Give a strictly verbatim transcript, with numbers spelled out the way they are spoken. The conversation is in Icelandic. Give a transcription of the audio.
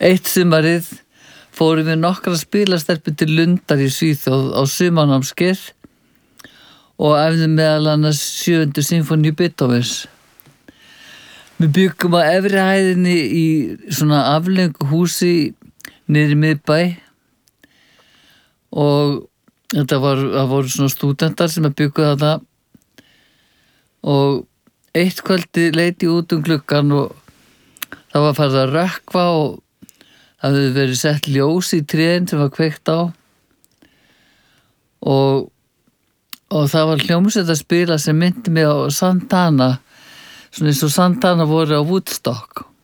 Eitt sumarið fórum við nokkra spilastelpur til Lundar í Svíþjóð á sumarnámskeið og æfðum meðal annars sjöundu sinfóníu Beethovens. Við byggum á efri hæðinni í svona aflengu húsi niðri í miðbæ og þetta var, það voru svona stúdentar sem að byggja þetta og eitt kvöldi leit ég út um gluggann og það var farið að rökkva og það hafði verið sett ljós í trén sem var kveikt á og, og það var hljómsveit að spila sem myndi mig á Santana, svona eins og Santana voru á Woodstock.